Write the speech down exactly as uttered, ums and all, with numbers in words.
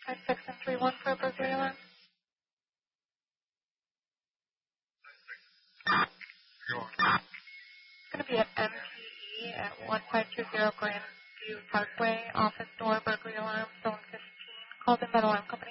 five six and three one for a burglary alarm. It's going to be at M P E at one five two zero Grandview Parkway, office door, burglary alarm, zone fifteen. Called in by the alarm company.